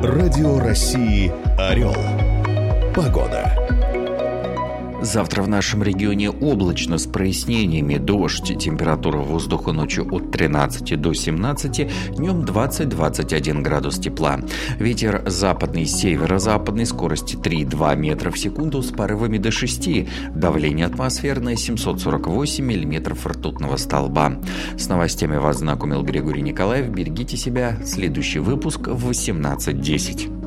Радио России «Орел». Погода. Завтра в нашем регионе облачно с прояснениями, дождь, температура воздуха ночью от 13 до 17, днем 20-21 градус тепла. Ветер западный, северо-западный, скорости 3,2 метра в секунду с порывами до 6, давление атмосферное 748 миллиметров ртутного столба. С новостями вас знакомил Григорий Николаев. Берегите себя. Следующий выпуск в 18:10.